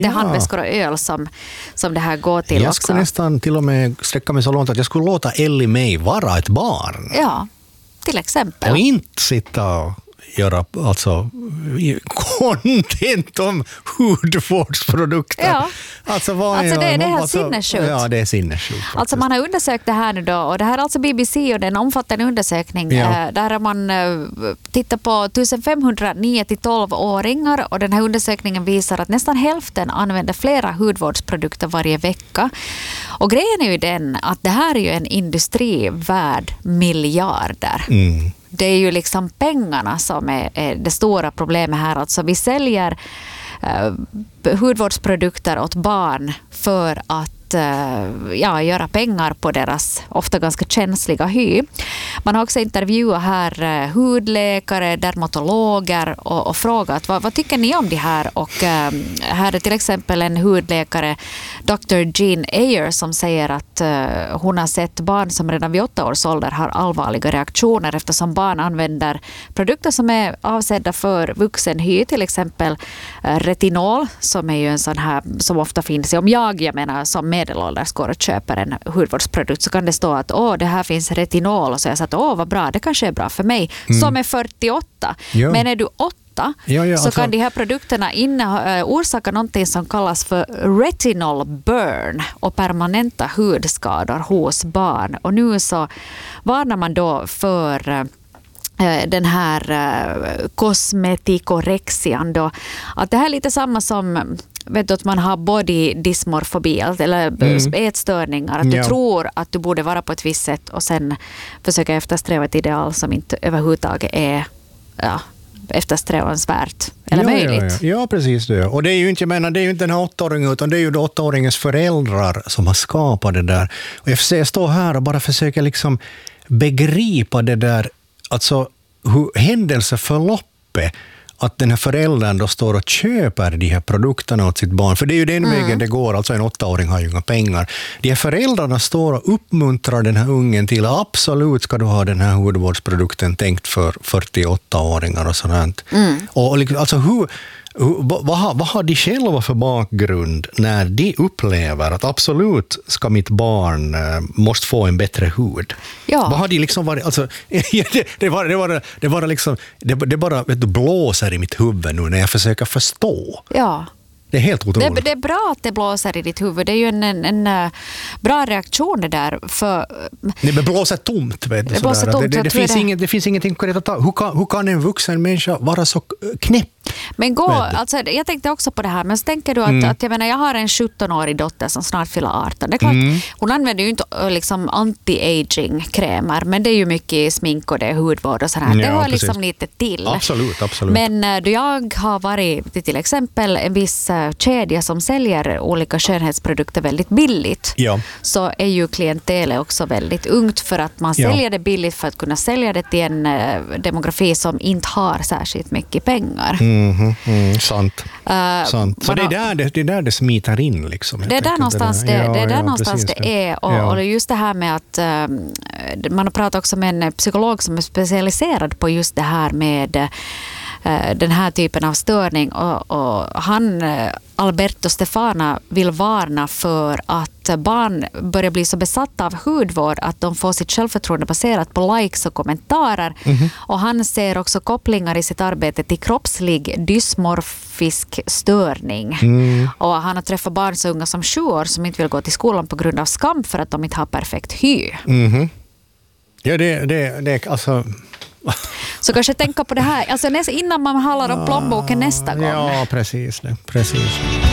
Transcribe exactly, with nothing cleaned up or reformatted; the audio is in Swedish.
det är handväskor och öl som, som det här går till jag också. Jag skulle nästan till och med sträcka mig så långt att jag skulle låta Ellie Mae vara ett barn. Ja, till exempel. Och inte sitta och göra alltså content om hudvårdsprodukter. Ja. Alltså, vad alltså det, det är helt alltså, sinnessjukt. Ja, det är sinnessjukt. Alltså man har undersökt det här nu då, och det här är alltså B B C och det är en omfattande undersökning. Ja. Där har man tittat på femtonhundra nio till tolv-åringar och den här undersökningen visar att nästan hälften använder flera hudvårdsprodukter varje vecka. Och grejen är ju den att det här är ju en industri värd miljarder. Mm. Det är ju liksom pengarna som är, är det stora problemet här. Alltså vi säljer eh, hudvårdsprodukter åt barn för att eh, ja, göra pengar på deras ofta ganska känsliga hy. Man har också intervjuat här eh, hudläkare, dermatologer och, och frågat vad, vad tycker ni om det här? Och eh, här är till exempel en hudläkare, doktor Jean Ayer, som säger att eh, hon har sett barn som redan vid åtta års ålder har allvarliga reaktioner eftersom barn använder produkter som är avsedda för vuxenhy, till exempel eh, retinol, som är ju en sån här som ofta finns i, om jag, jag menar som medelålders går och köper en hudvårdsprodukt så kan det stå att åh, det här finns retinol, och så jag sa att åh, vad bra, det kanske är bra för mig mm. som är fyrtioåtta. Ja. Men är du åtta ja, ja, så alltså. kan de här produkterna inne, orsaka någonting som kallas för retinol burn och permanenta hudskador hos barn. Och nu så varnar man då för den här uh, kosmetikorexian då, att det här är lite samma som vet du, att man har body dysmorfobi eller mm. ätstörningar, att du ja. tror att du borde vara på ett visst sätt och sen försöka eftersträva ett ideal som inte överhuvudtaget är ja, eftersträvansvärt eller ja, möjligt. Ja, ja. ja, precis det. Och det är ju inte, jag menar, det är ju inte den här åttaåringen utan det är ju åttaåringens föräldrar som har skapat det där. Och jag står här och bara försöker liksom begripa det där, alltså hur händelseförloppet, att den här föräldern då står och köper de här produkterna åt sitt barn. För det är ju den vägen mm. det går. Alltså en åttaåring har ju inga pengar. De här föräldrarna står och uppmuntrar den här ungen till absolut ska du ha den här hudvårdsprodukten tänkt för fyrtioåttaåringar och sådant. Mm. Och alltså hur... Vad, vad, har, vad har de själva för bakgrund när de upplever att absolut ska mitt barn äh, måste få en bättre hud? Ja. Vad har de liksom varit, alltså, det, det bara, det bara, det bara, liksom, det, det bara vet du, blåser i mitt huvud nu när jag försöker förstå. Ja. Det är helt otroligt. Det, det är bra att det blåser i ditt huvud. Det är ju en, en, en bra reaktion det där. För, det blåser tomt. Vet du, det, blåser tomt, det, det, det, finns det. Inget, det finns ingenting att ta. Hur kan, hur kan en vuxen människa vara så knäpp? Men gå, alltså, jag tänkte också på det här, men så tänker du att, mm. att jag, menar, jag har en sjuttonårig dotter som snart fyller arton. Det är klart, mm. hon använder ju inte liksom anti-aging-krämer, men det är ju mycket smink och det är hudvård och sådär. Ja, det hör precis. Liksom lite till. Absolut, absolut. Men då jag har varit till exempel en viss kedja som säljer olika skönhetsprodukter väldigt billigt, ja. Så är ju klientelet också väldigt ungt för att man säljer ja. det billigt för att kunna sälja det till en demografi som inte har särskilt mycket pengar. Mm, mm, sant. Uh, sant. Så det är, där det, det är där det smiter in liksom. Det är där någonstans det, ja, det, är, där ja, någonstans det är. Och, ja. och just det här med att um, man har pratat också med en psykolog som är specialiserad på just det här med uh, den här typen av störning. Och, och han, uh, Alberto Stefana, vill varna för att barn börjar bli så besatta av hudvård att de får sitt självförtroende baserat på likes och kommentarer. Mm-hmm. Och han ser också kopplingar i sitt arbete till kroppslig dysmorfisk störning. Mm. Och han har träffat barn så unga som sju år som inte vill gå till skolan på grund av skam för att de inte har perfekt hy. Mm-hmm. Ja, det, det, det alltså... Så kanske tänka på det här alltså innan man handlar om plånboken nästa gång. Ja, precis det. Precis.